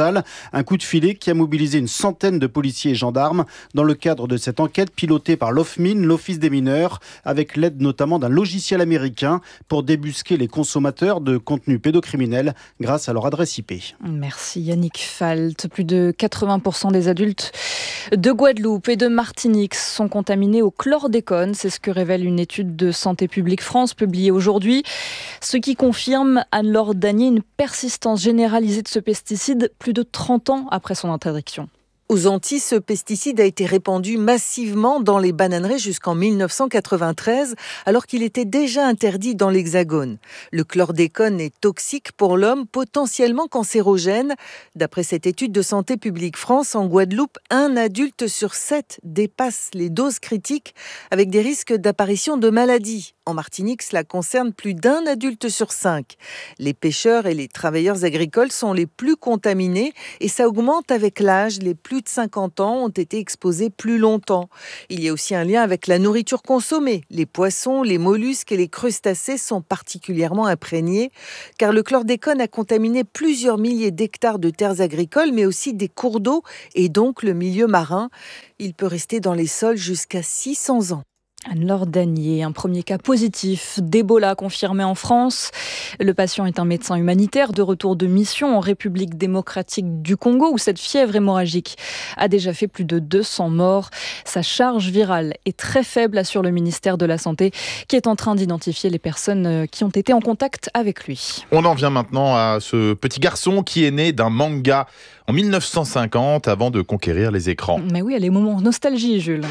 colossal. Un coup de filet qui a mobilisé une centaine de policiers et gendarmes dans le cadre de cette enquête pilotée par l'O F M I N, l'Office des mineurs, avec l'aide notamment d'un logiciel américain pour débusquer les consommateurs de contenus pédocriminels grâce à leur adresse I P. Merci Yannick Falt. Plus de quatre-vingts pour cent des adultes de Guadeloupe et de Martinique sont contaminés au chlordécone. C'est ce que révèle une étude de Santé publique France publiée aujourd'hui. Ce qui confirme, Anne-Laure Danier, une persistance généralisée de ce pesticide plus de trente ans après son interdiction. Aux Antilles, ce pesticide a été répandu massivement dans les bananeraies jusqu'en mille neuf cent quatre-vingt-treize, alors qu'il était déjà interdit dans l'Hexagone. Le chlordécone est toxique pour l'homme, potentiellement cancérogène. D'après cette étude de Santé publique France, en Guadeloupe, un adulte sur sept dépasse les doses critiques avec des risques d'apparition de maladies. En Martinique, cela concerne plus d'un adulte sur cinq. Les pêcheurs et les travailleurs agricoles sont les plus contaminés et ça augmente avec l'âge. Les plus de cinquante ans ont été exposés plus longtemps. Il y a aussi un lien avec la nourriture consommée. Les poissons, les mollusques et les crustacés sont particulièrement imprégnés car le chlordécone a contaminé plusieurs milliers d'hectares de terres agricoles mais aussi des cours d'eau et donc le milieu marin. Il peut rester dans les sols jusqu'à six cents ans. Anne-Laure Danier, un premier cas positif d'Ebola confirmé en France. Le patient est un médecin humanitaire de retour de mission en République démocratique du Congo où cette fièvre hémorragique a déjà fait plus de deux cents morts. Sa charge virale est très faible, assure le ministère de la Santé qui est en train d'identifier les personnes qui ont été en contact avec lui. On en vient maintenant à ce petit garçon qui est né d'un manga en mille neuf cent cinquante avant de conquérir les écrans. Mais oui, il y a les moments nostalgie, Jules.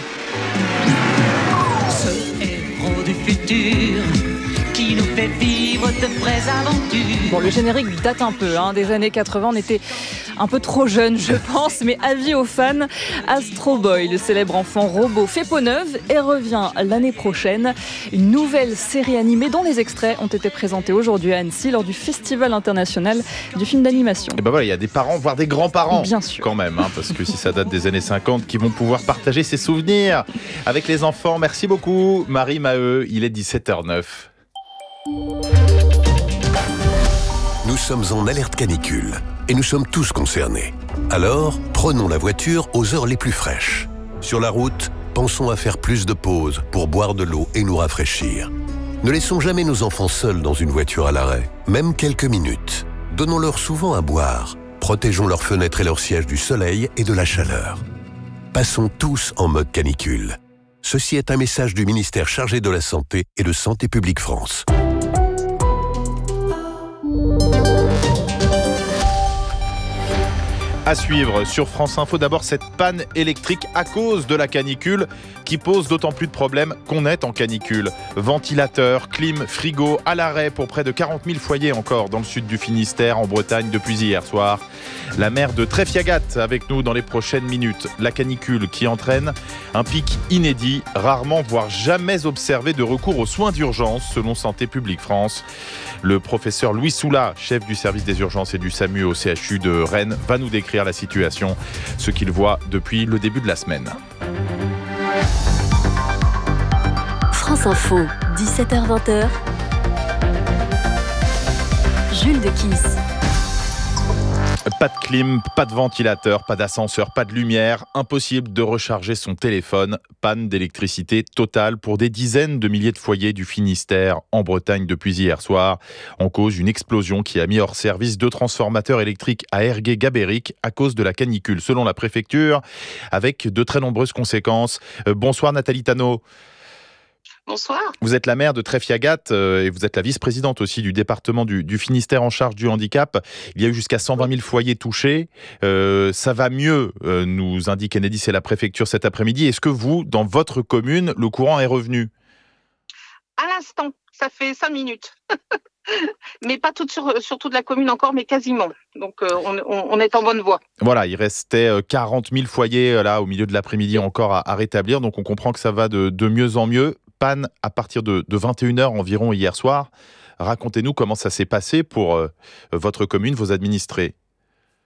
Du futur qui nous fait vivre de vraies aventures. Bon, le générique date un peu, hein, des années quatre-vingts. On était un peu trop jeunes, je pense, mais avis aux fans. Astro Boy, le célèbre enfant robot, fait peau neuve et revient l'année prochaine. Une nouvelle série animée dont les extraits ont été présentés aujourd'hui à Annecy lors du Festival international du film d'animation. Et ben voilà, il y a des parents, voire des grands-parents, bien sûr, quand même, hein, parce que si ça date des années cinquante, qui vont pouvoir partager ces souvenirs avec les enfants. Merci beaucoup, Marie Maheu. Il est dix-sept heures neuf. Nous sommes en alerte canicule et nous sommes tous concernés. Alors, prenons la voiture aux heures les plus fraîches. Sur la route, pensons à faire plus de pauses pour boire de l'eau et nous rafraîchir. Ne laissons jamais nos enfants seuls dans une voiture à l'arrêt, même quelques minutes. Donnons-leur souvent à boire. Protégeons leurs fenêtres et leurs sièges du soleil et de la chaleur. Passons tous en mode canicule. Ceci est un message du ministère chargé de la Santé et de Santé publique France. À suivre sur France Info, d'abord cette panne électrique à cause de la canicule qui pose d'autant plus de problèmes qu'on est en canicule. Ventilateurs, clim, frigo à l'arrêt pour près de quarante mille foyers encore dans le sud du Finistère, en Bretagne depuis hier soir. La maire de Tréfiagat avec nous dans les prochaines minutes. La canicule qui entraîne un pic inédit, rarement voire jamais observé de recours aux soins d'urgence selon Santé publique France. Le professeur Louis Soula, chef du service des urgences et du SAMU au C H U de Rennes, va nous décrire la situation, ce qu'il voit depuis le début de la semaine. France Info, dix-sept heures vingt. Jules Dekiss. Pas de clim, pas de ventilateur, pas d'ascenseur, pas de lumière. Impossible de recharger son téléphone. Panne d'électricité totale pour des dizaines de milliers de foyers du Finistère en Bretagne depuis hier soir. En cause, une explosion qui a mis hors service deux transformateurs électriques à Ergué-Gabéric à cause de la canicule, selon la préfecture, avec de très nombreuses conséquences. Euh, bonsoir Nathalie Tano. Bonsoir. Vous êtes la maire de Tréfiagat euh, et vous êtes la vice-présidente aussi du département du, du Finistère en charge du handicap. Il y a eu jusqu'à cent vingt mille foyers touchés. Euh, ça va mieux, euh, nous indique Enedis et la préfecture cet après-midi. Est-ce que vous, dans votre commune, le courant est revenu ? À l'instant, ça fait cinq minutes. Mais pas toute sur, sur toute la commune encore, mais quasiment. Donc euh, on, on, on est en bonne voie. Voilà, il restait quarante mille foyers là au milieu de l'après-midi encore à, à rétablir. Donc on comprend que ça va de, de mieux en mieux. Panne à partir de, de vingt et une heures environ hier soir. Racontez-nous comment ça s'est passé pour euh, votre commune, vos administrés.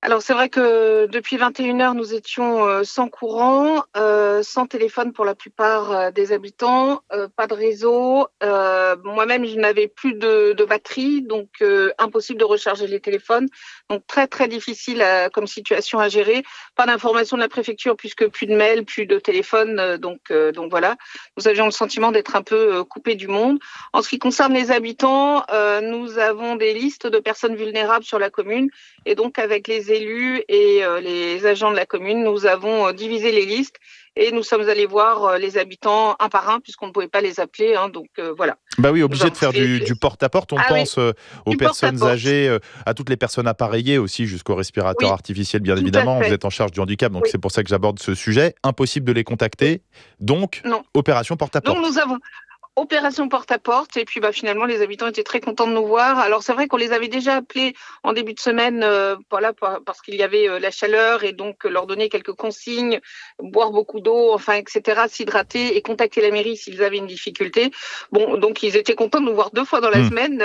Alors c'est vrai que depuis vingt et une heures, nous étions euh, sans courant, euh, sans téléphone pour la plupart euh, des habitants, euh, pas de réseau. Euh, moi-même, je n'avais plus de, de batterie, donc euh, impossible de recharger les téléphones. Donc très très difficile à, comme situation à gérer. Pas d'information de la préfecture puisque plus de mails, plus de téléphone. Euh, donc euh, donc voilà, nous avions le sentiment d'être un peu euh, coupés du monde. En ce qui concerne les habitants, euh, nous avons des listes de personnes vulnérables sur la commune et donc avec les élus et euh, les agents de la commune, nous avons euh, divisé les listes et nous sommes allés voir euh, les habitants un par un puisqu'on ne pouvait pas les appeler. Hein, donc euh, voilà. Bah oui, obligé de faire du, du porte-à-porte. On ah pense oui, euh, aux personnes porte-à-porte. âgées, euh, à toutes les personnes appareillées aussi, jusqu'au respirateur oui, artificiel, bien tout évidemment. à fait. Vous êtes en charge du handicap, donc oui. c'est pour ça que j'aborde ce sujet. Impossible de les contacter. Donc, non. opération porte-à-porte. Donc nous avons opération porte-à-porte et puis bah, finalement les habitants étaient très contents de nous voir. Alors c'est vrai qu'on les avait déjà appelés en début de semaine euh, voilà, parce qu'il y avait euh, la chaleur et donc euh, leur donner quelques consignes, boire beaucoup d'eau, enfin et cetera, s'hydrater et contacter la mairie s'ils avaient une difficulté. Bon, donc ils étaient contents de nous voir deux fois dans la mmh. semaine.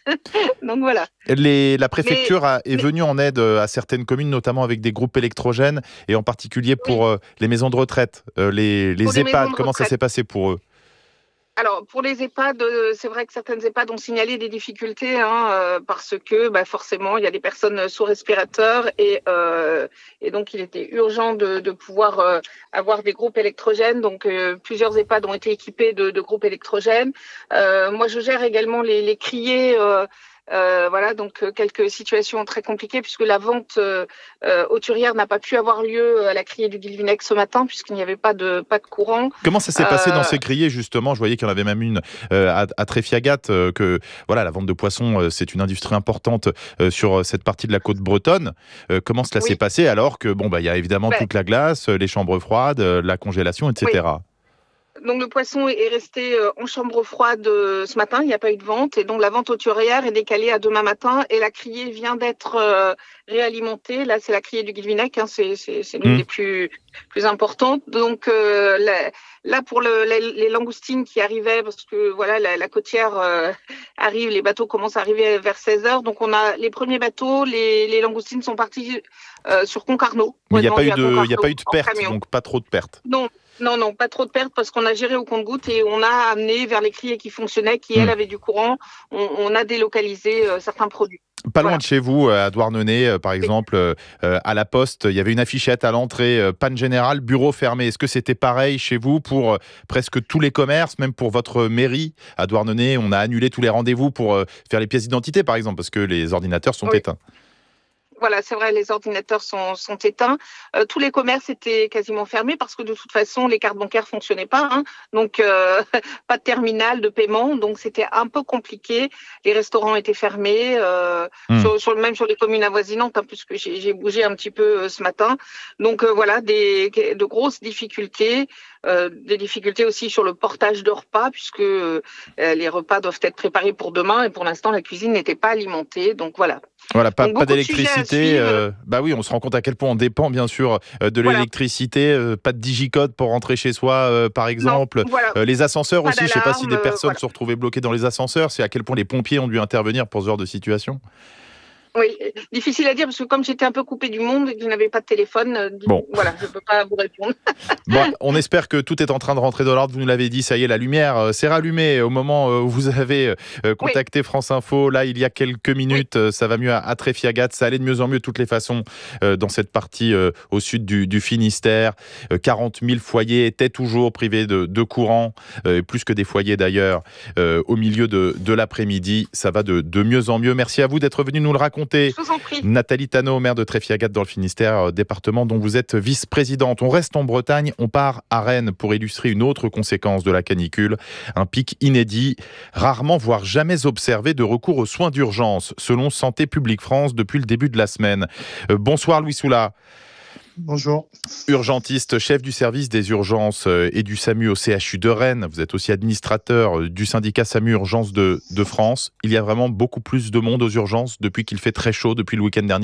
Donc voilà. Les, la préfecture mais, a, est mais... venue en aide à certaines communes, notamment avec des groupes électrogènes et en particulier pour oui. euh, les maisons de retraite, euh, les, les pour EHPAD. Les Comment ça s'est passé pour eux ? Alors, pour les EHPAD, c'est vrai que certaines EHPAD ont signalé des difficultés hein, euh, parce que bah, forcément, il y a des personnes sous respirateur et, euh, et donc il était urgent de, de pouvoir euh, avoir des groupes électrogènes. Donc, euh, plusieurs EHPAD ont été équipés de, de groupes électrogènes. Euh, moi, je gère également les, les criers. Euh, Euh, voilà, donc euh, quelques situations très compliquées puisque la vente euh, euh, hauturière n'a pas pu avoir lieu à la criée du Guilvinec ce matin puisqu'il n'y avait pas de pas de courant. Comment ça s'est euh... passé dans ces criées justement ? Je voyais qu'il y en avait même une euh, à, à Tréfiagat, euh, que voilà, la vente de poissons euh, c'est une industrie importante euh, sur cette partie de la côte bretonne. Euh, comment cela oui. s'est passé alors que bon bah il y a évidemment ben... toute la glace, les chambres froides, la congélation, et cetera. Oui. Donc le poisson est resté en chambre froide ce matin, il n'y a pas eu de vente et donc la vente hauturière est décalée à demain matin et la criée vient d'être euh, réalimentée. Là c'est la criée du Guilvinec, hein, c'est, c'est, c'est l'une mmh. des plus, plus importantes. Donc euh, la, là pour le, les, les langoustines qui arrivaient, parce que voilà la, la côtière euh, arrive, les bateaux commencent à arriver vers seize heures. Donc on a les premiers bateaux, les, les langoustines sont partis euh, sur Concarneau. Mais il n'y a, a pas eu de perte, donc pas trop de pertes. Non. Non, non, pas trop de pertes parce qu'on a géré au compte-gouttes et on a amené vers les criées qui fonctionnaient, qui, elles, avaient du courant. On, on a délocalisé euh, certains produits. Pas loin voilà. de chez vous, à Douarnenez, euh, par exemple, oui. euh, à la Poste, il y avait une affichette à l'entrée, euh, panne générale, bureau fermé. Est-ce que c'était pareil chez vous pour euh, presque tous les commerces, même pour votre mairie à Douarnenez ? On a annulé tous les rendez-vous pour euh, faire les pièces d'identité, par exemple, parce que les ordinateurs sont oui. éteints. Voilà, c'est vrai, les ordinateurs sont, sont éteints. Euh, tous les commerces étaient quasiment fermés parce que de toute façon, les cartes bancaires fonctionnaient pas. Hein, donc, euh, pas de terminal de paiement. Donc, c'était un peu compliqué. Les restaurants étaient fermés, euh, mmh. sur, sur, même sur les communes avoisinantes, hein, puisque j'ai, j'ai bougé un petit peu euh, ce matin. Donc, euh, voilà, des, de grosses difficultés. Euh, des difficultés aussi sur le portage de repas, puisque euh, les repas doivent être préparés pour demain. Et pour l'instant, la cuisine n'était pas alimentée. Donc, voilà. Voilà, pas, pas d'électricité. Euh, bah oui, on se rend compte à quel point on dépend bien sûr euh, de voilà. l'électricité. Euh, pas de digicode pour rentrer chez soi, euh, par exemple. Non, voilà. euh, les ascenseurs pas aussi. Je ne sais pas si des personnes euh, voilà. se sont retrouvées bloquées dans les ascenseurs. C'est à quel point les pompiers ont dû intervenir pour ce genre de situation. Oui, difficile à dire parce que comme j'étais un peu coupée du monde et que je n'avais pas de téléphone, bon. voilà, je ne peux pas vous répondre. Bon, on espère que tout est en train de rentrer dans l'ordre. Vous nous l'avez dit, ça y est, la lumière euh, s'est rallumée au moment où vous avez euh, contacté oui. France Info. Là, il y a quelques minutes, oui. ça va mieux à, à Tréfiagat. Ça allait de mieux en mieux de toutes les façons euh, dans cette partie euh, au sud du, du Finistère. Euh, quarante mille foyers étaient toujours privés de, de courant, euh, plus que des foyers d'ailleurs, euh, au milieu de, de l'après-midi. Ça va de, de mieux en mieux. Merci à vous d'être venu nous le raconter. Nathalie Thanot, maire de Tréfiagat dans le Finistère, département dont vous êtes vice-présidente. On reste en Bretagne, on part à Rennes pour illustrer une autre conséquence de la canicule, un pic inédit, rarement voire jamais observé de recours aux soins d'urgence, selon Santé publique France depuis le début de la semaine. Euh, bonsoir Louis Soula. Bonjour. Urgentiste, chef du service des urgences et du SAMU au C H U de Rennes. Vous êtes aussi administrateur du syndicat SAMU Urgences de, de France. Il y a vraiment beaucoup plus de monde aux urgences depuis qu'il fait très chaud depuis le week-end dernier ?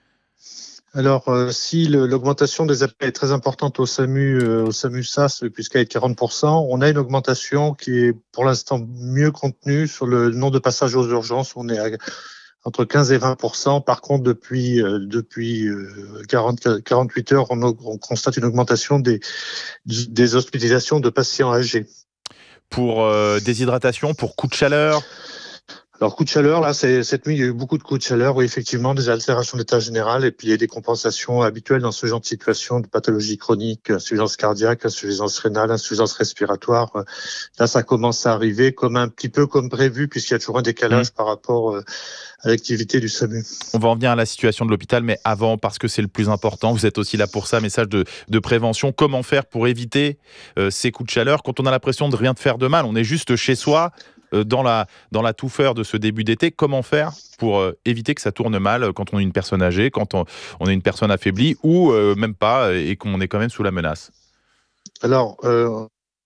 Alors, euh, si le, l'augmentation des appels est très importante au SAMU, euh, au SAMU S A S, puisqu'elle est de quarante pour cent, on a une augmentation qui est pour l'instant mieux contenue sur le nombre de passages aux urgences. On est à entre quinze et vingt pour cent. Par contre, depuis, euh, depuis euh, quarante, quarante-huit heures, on, on constate une augmentation des, des hospitalisations de patients âgés. Pour euh, déshydratation, pour coup de chaleur? Alors, coup de chaleur, là, c'est, cette nuit, il y a eu beaucoup de coups de chaleur, oui, effectivement, des altérations d'état général, et puis il y a des compensations habituelles dans ce genre de situation, de pathologie chronique, insuffisance cardiaque, insuffisance rénale, insuffisance respiratoire. Là, ça commence à arriver comme un petit peu comme prévu, puisqu'il y a toujours un décalage mmh. par rapport euh, à l'activité du SAMU. On va en venir à la situation de l'hôpital, mais avant, parce que c'est le plus important, vous êtes aussi là pour ça, message de, de prévention. Comment faire pour éviter euh, ces coups de chaleur quand on a l'impression de rien de faire de mal? On est juste chez soi, Dans la, dans la touffeur de ce début d'été. Comment faire pour euh, éviter que ça tourne mal quand on est une personne âgée, quand on, on est une personne affaiblie ou euh, même pas et qu'on est quand même sous la menace? Alors, euh,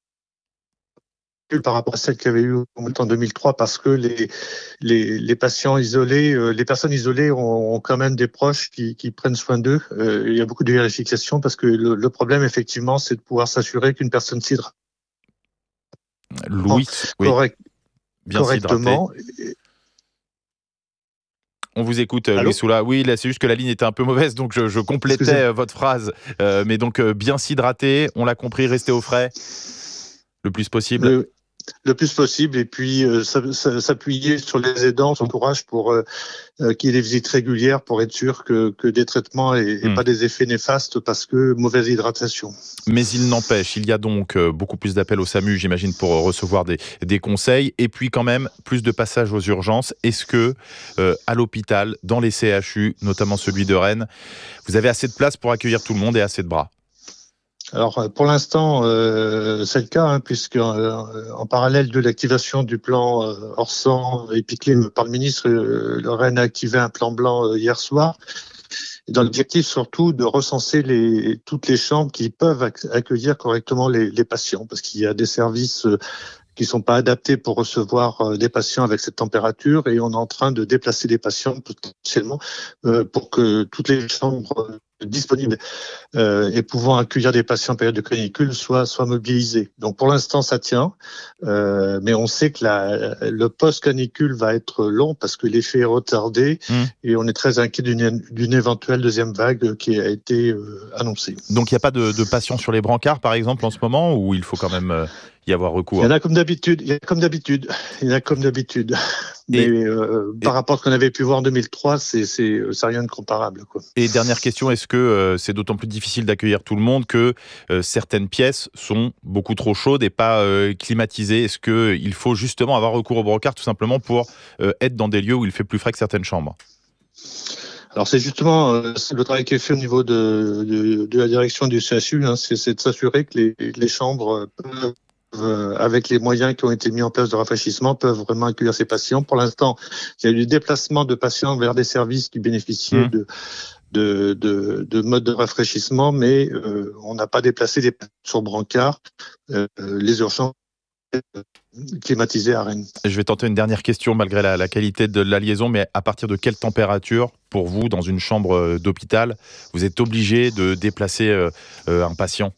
par rapport à celle qu'il y avait eu en deux mille trois, parce que les, les, les patients isolés, euh, les personnes isolées ont, ont quand même des proches qui, qui prennent soin d'eux. Euh, il y a beaucoup de vérifications parce que le, le problème, effectivement, c'est de pouvoir s'assurer qu'une personne s'hydrate. Louis, oui. Correct. Bien correctement. S'hydrater. On vous écoute, Allô Louis Soula. Oui, là, c'est juste que la ligne était un peu mauvaise, donc je, je complétais Excusez. votre phrase. Euh, mais donc, euh, bien s'hydrater, on l'a compris, rester au frais le plus possible. Le, le plus possible, et puis euh, s'appuyer sur les aidants, son entourage pour euh, euh, qu'il y ait des visites régulières pour être sûr que, que des traitements n'aient mmh. pas des effets néfastes parce que mauvaise hydratation. Mais il n'empêche, il y a donc beaucoup plus d'appels au SAMU, j'imagine, pour recevoir des, des conseils, et puis quand même plus de passages aux urgences. Est-ce que euh, à l'hôpital, dans les C H U, notamment celui de Rennes, vous avez assez de place pour accueillir tout le monde et assez de bras? Alors, pour l'instant, euh, c'est le cas, hein, puisque euh, en parallèle de l'activation du plan euh, Orsan Epiclim par le ministre, euh, le Rennes a activé un plan blanc euh, hier soir, dans l'objectif surtout de recenser les, toutes les chambres qui peuvent ac- accueillir correctement les, les patients, parce qu'il y a des services euh, qui sont pas adaptés pour recevoir euh, des patients avec cette température, et on est en train de déplacer des patients potentiellement euh, pour que toutes les chambres euh, disponibles euh, et pouvant accueillir des patients en période de canicule soient, soient mobilisés. Donc pour l'instant ça tient, euh, mais on sait que la, le post-canicule va être long parce que l'effet est retardé mmh. et on est très inquiet d'une, d'une éventuelle deuxième vague qui a été euh, annoncée. Donc il n'y a pas de, de patients sur les brancards par exemple en ce moment, ou il faut quand même euh, y avoir recours? Il y en a comme d'habitude, il y a comme d'habitude, il y en a comme d'habitude. Mais et, euh, et, par rapport à ce qu'on avait pu voir en deux mille trois, c'est, c'est, c'est rien de comparable, quoi. Et dernière question, est-ce que euh, c'est d'autant plus difficile d'accueillir tout le monde que euh, certaines pièces sont beaucoup trop chaudes et pas euh, climatisées? Est-ce qu'il faut justement avoir recours au brancard tout simplement pour euh, être dans des lieux où il fait plus frais que certaines chambres? Alors c'est justement euh, c'est le travail qui est fait au niveau de, de, de la direction du C H U, hein, c'est, c'est de s'assurer que les, les chambres peuvent Euh, avec les moyens qui ont été mis en place de rafraîchissement, peuvent vraiment accueillir ces patients. Pour l'instant, il y a eu des déplacements de patients vers des services qui bénéficiaient mmh. de, de, de, de modes de rafraîchissement, mais euh, on n'a pas déplacé des patients sur brancard, euh, les urgences climatisées à Rennes. Je vais tenter une dernière question malgré la, la qualité de la liaison, mais à partir de quelle température, pour vous, dans une chambre d'hôpital, vous êtes obligé de déplacer euh, euh, un patient?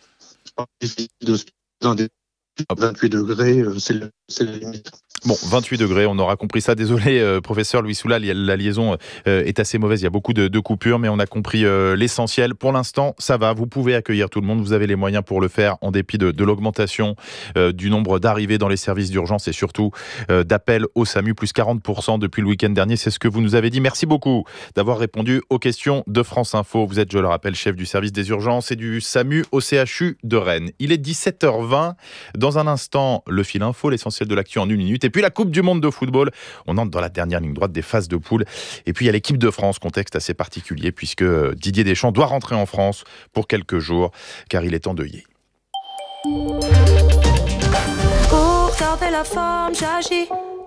Dans des vingt-huit degrés, c'est, le, c'est la limite. Bon, vingt-huit degrés, on aura compris ça. Désolé, euh, professeur Louis Soula, la liaison euh, est assez mauvaise. Il y a beaucoup de, de coupures, mais on a compris euh, l'essentiel. Pour l'instant, ça va. Vous pouvez accueillir tout le monde. Vous avez les moyens pour le faire, en dépit de, de l'augmentation euh, du nombre d'arrivées dans les services d'urgence et surtout euh, d'appels au SAMU, plus quarante pour cent depuis le week-end dernier. C'est ce que vous nous avez dit. Merci beaucoup d'avoir répondu aux questions de France Info. Vous êtes, je le rappelle, chef du service des urgences et du SAMU au C H U de Rennes. Il est dix-sept heures vingt. Dans un instant, le fil info, l'essentiel de l'actu en une minute. Et puis la Coupe du Monde de football. On entre dans la dernière ligne droite des phases de poule. Et puis il y a l'équipe de France, contexte assez particulier puisque Didier Deschamps doit rentrer en France pour quelques jours car il est endeuillé. Pour garder la forme, j'agis.